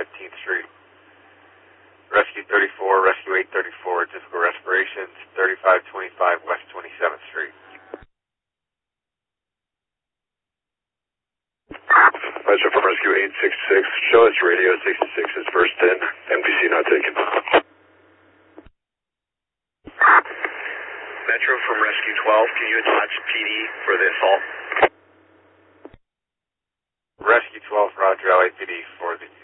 15th Street. Rescue 34, Rescue 834, difficult respirations, 3525 West 27th Street. Metro from Rescue 866, show us radio 66 is first in, MDC not taken. Metro from Rescue 12, can you attach PD for the assault? Rescue 12, Roger, LAPD for the